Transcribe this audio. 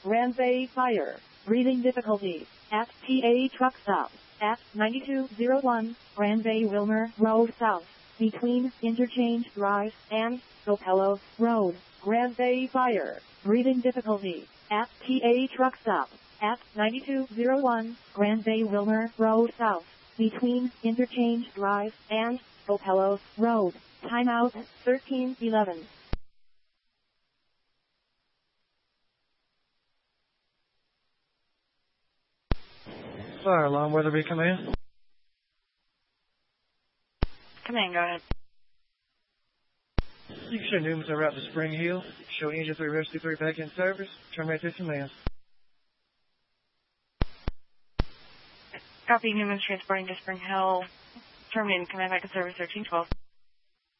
Ramsay Fire. Breathing difficulties. At PA Truck Stop. At 9201 Ramsay Wilmer Road South. Between Interchange Drive and Sopello Road. Ramsay Fire. Breathing difficulties. At PA Truck Stop. At 9201 Ramsay Wilmer Road South. Between Interchange Drive and Sopello Road. Timeout 1311. Fire alarm, Weatherby, come in. Come in, go ahead. You can show Newman's en route to Spring Hill. Show Engine 3 Rescue 3 back in service. Terminate this command. Copy, Newman's transporting to Spring Hill. Terminating command back in service 1312.